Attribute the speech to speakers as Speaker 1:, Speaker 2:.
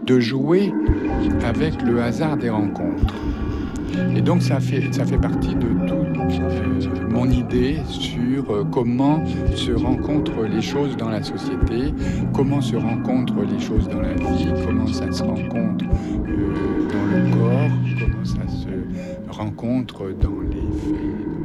Speaker 1: de jouer avec le hasard des rencontres. Et donc ça fait partie de toute mon idée sur comment se rencontrent les choses dans la société, comment se rencontrent les choses dans la vie, comment ça se rencontre dans le corps, comment ça se rencontre dans les faits